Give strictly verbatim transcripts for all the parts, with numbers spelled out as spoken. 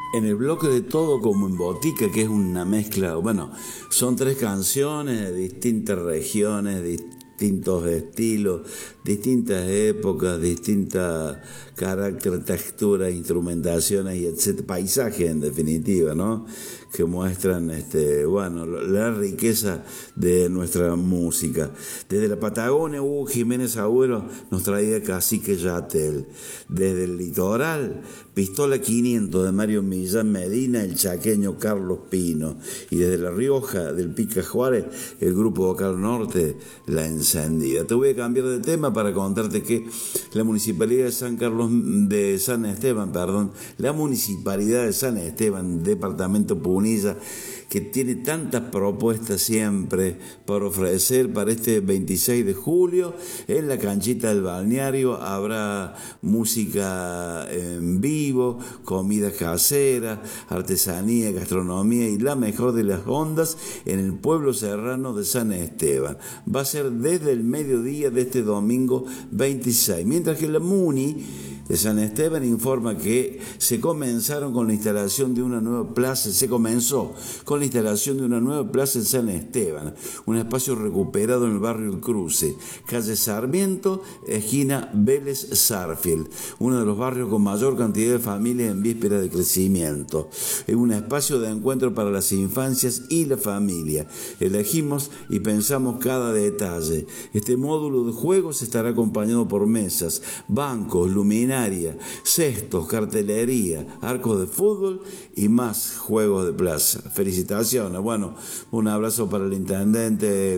En el bloque de Todo como en Botica, que es una mezcla, bueno, son tres canciones de distintas regiones, distintos estilos, distintas épocas, distintas carácter, texturas, instrumentaciones y etcétera, paisajes en definitiva, ¿no? Que muestran, este, bueno, la riqueza de nuestra música. Desde la Patagonia, Hugo Jiménez Agüero nos traía Cacique Yatel. Desde el litoral, Pistola quinientos de Mario Millán Medina, el chaqueño Carlos Pino. Y desde La Rioja, del Pica Juárez, el grupo vocal norte, La Encendida. Te voy a cambiar de tema para contarte que la Municipalidad de San Carlos de San Esteban, perdón, la Municipalidad de San Esteban, Departamento Punilla, que tiene tantas propuestas siempre por ofrecer para este veintiséis de julio. En la canchita del balneario habrá música en vivo, comida casera, artesanía, gastronomía y la mejor de las ondas en el pueblo serrano de San Esteban. Va a ser desde el mediodía de este domingo veintiséis, mientras que la Muni de San Esteban informa que se comenzaron con la instalación de una nueva plaza, se comenzó con la instalación de una nueva plaza en San Esteban, un espacio recuperado en el barrio El Cruce, calle Sarmiento, esquina Vélez Sarfield, uno de los barrios con mayor cantidad de familias en víspera de crecimiento. Es un espacio de encuentro para las infancias y la familia. Elegimos y pensamos cada detalle. Este módulo de juegos estará acompañado por mesas, bancos, luminarias, cestos, cartelería, arcos de fútbol y más juegos de plaza. Felicitaciones. Bueno, un abrazo para el intendente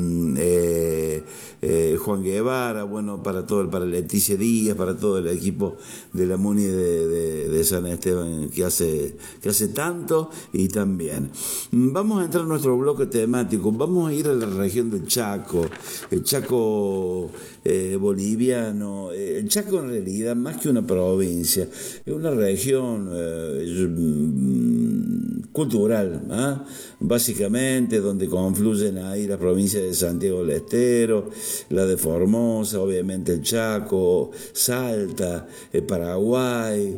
eh, eh, Juan Guevara, bueno, para todo el, para Leticia Díaz, para todo el equipo de la Muni de, de, de San Esteban que hace, que hace tanto y tan bien. Vamos a entrar en nuestro bloque temático. Vamos a ir a la región del Chaco, el Chaco eh, boliviano. El Chaco en realidad, más que una provincia, es una región eh, cultural, ¿eh? Básicamente donde confluyen ahí las provincias de Santiago del Estero, la de Formosa, obviamente el Chaco, Salta, el Paraguay,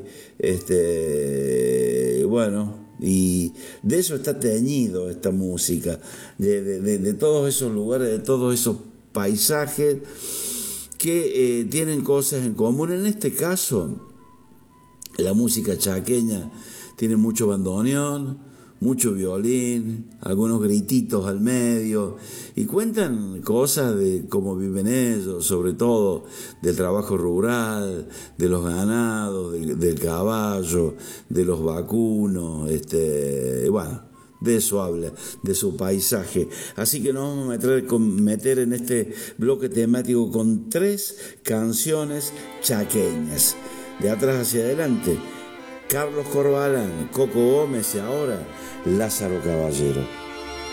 este, bueno, y de eso está teñido esta música, de, de, de, de todos esos lugares, de todos esos paisajes que eh, tienen cosas en común. En este caso, la música chaqueña tiene mucho bandoneón, mucho violín, algunos grititos al medio, y cuentan cosas de cómo viven ellos, sobre todo del trabajo rural, de los ganados, del, del caballo, de los vacunos, este, bueno, de eso habla, de su paisaje. Así que nos vamos a meter, con, meter en este bloque temático con tres canciones chaqueñas. De atrás hacia adelante, Carlos Corbalán, Coco Gómez y ahora Lázaro Caballero.